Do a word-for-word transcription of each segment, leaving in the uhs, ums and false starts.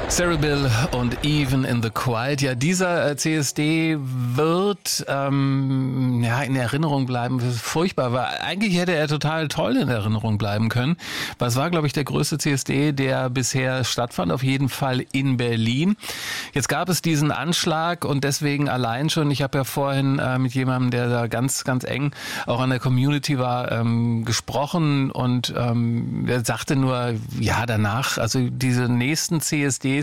Cerebral und Even in the Quiet. Ja, dieser äh, C S D wird ähm, ja in Erinnerung bleiben. Furchtbar, weil eigentlich hätte er total toll in Erinnerung bleiben können. Was war, glaube ich, der größte C S D, der bisher stattfand, auf jeden Fall in Berlin. Jetzt gab es diesen Anschlag und deswegen allein schon, ich habe ja vorhin äh, mit jemandem, der da ganz, ganz eng auch an der Community war, ähm, gesprochen und ähm, er sagte nur, ja, danach, also diese nächsten C S Ds,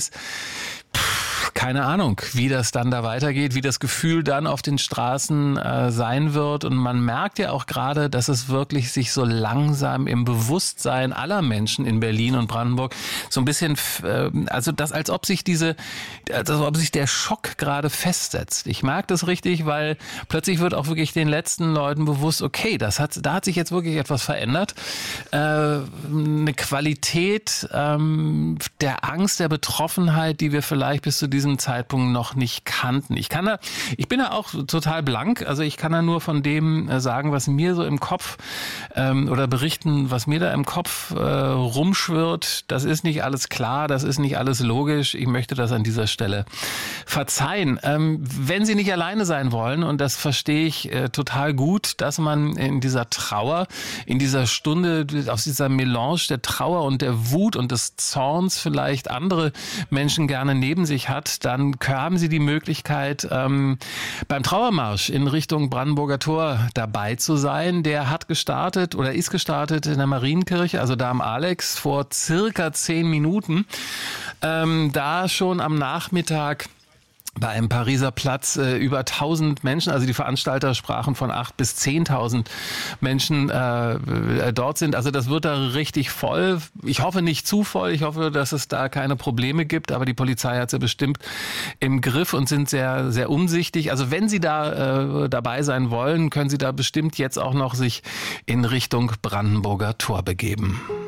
Pff, keine Ahnung, wie das dann da weitergeht, wie das Gefühl dann auf den Straßen äh, sein wird. Und man merkt ja auch gerade, dass es wirklich sich so langsam im Bewusstsein aller Menschen in Berlin und Brandenburg so ein bisschen, äh, also das, als ob sich diese, als ob sich der Schock gerade festsetzt. Ich mag das richtig, weil plötzlich wird auch wirklich den letzten Leuten bewusst, okay, das hat, da hat sich jetzt wirklich etwas verändert. Äh, eine Qualität ähm, der Angst, der Betroffenheit, die wir vielleicht bis zu diesem Zeitpunkt noch nicht kannten. Ich kann da, ich bin da auch total blank, also ich kann da nur von dem äh, sagen, was mir so im Kopf ähm, oder berichten, was mir da im Kopf äh, rumschwirrt. Das ist nicht alles klar, das ist nicht alles logisch. Ich möchte das an dieser Stelle verzeihen. Ähm, wenn Sie nicht alleine sein wollen, und das verstehe ich äh, total gut, dass man in dieser Trauer, in dieser Stunde, aus dieser Melange der Trauer und der Wut und des Zorns vielleicht andere Menschen gerne neben sich hat, dann haben Sie die Möglichkeit, ähm, beim Trauermarsch in Richtung Brandenburger Tor dabei zu sein. Der hat gestartet oder ist gestartet in der Marienkirche, also da am Alex, vor circa zehn Minuten. Ähm, da schon am Nachmittag bei einem Pariser Platz äh, über tausend Menschen, also die Veranstalter sprachen von acht bis zehntausend Menschen äh, dort sind. Also das wird da richtig voll. Ich hoffe nicht zu voll. Ich hoffe, dass es da keine Probleme gibt. Aber die Polizei hat sie bestimmt im Griff und sind sehr, sehr umsichtig. Also wenn Sie da äh, dabei sein wollen, können Sie da bestimmt jetzt auch noch sich in Richtung Brandenburger Tor begeben.